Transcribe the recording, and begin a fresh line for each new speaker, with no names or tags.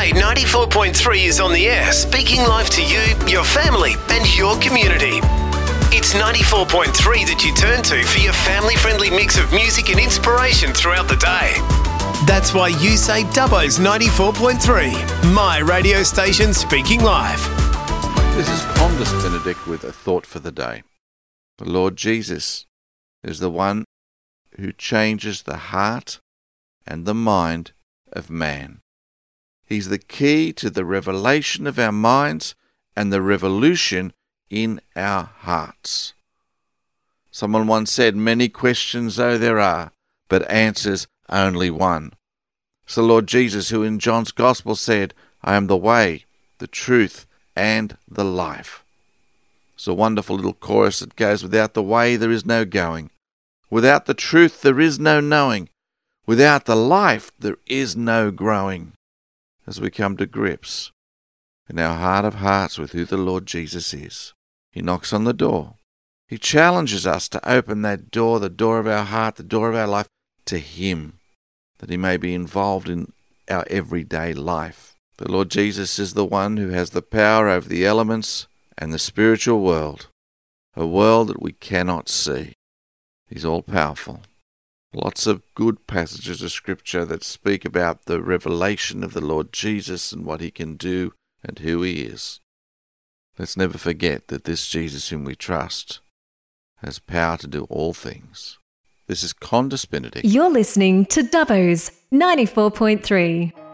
Today, 94.3 is on the air, speaking live to you, your family and your community. It's 94.3 that you turn to for your family-friendly mix of music and inspiration throughout the day. That's why you say Dubbo's 94.3, my radio station speaking live.
This is Condus Benedict with a thought for the day. The Lord Jesus is the one who changes the heart and the mind of man. He's the key to the revelation of our minds and the revolution in our hearts. Someone once said, many questions though there are, but answers only one. It's the Lord Jesus who in John's Gospel said, I am the way, the truth, and the life. It's a wonderful little chorus that goes, without the way there is no going. Without the truth there is no knowing. Without the life there is no growing. As we come to grips in our heart of hearts with who the Lord Jesus is, He knocks on the door. He challenges us to open that door, the door of our heart, the door of our life, to Him, that He may be involved in our everyday life. The Lord Jesus is the one who has the power over the elements and the spiritual world, a world that we cannot see. He's all-powerful. Lots of good passages of Scripture that speak about the revelation of the Lord Jesus and what He can do and who He is. Let's never forget that this Jesus whom we trust has power to do all things. This is Condus Benedict.
You're listening to Dubbo's 94.3.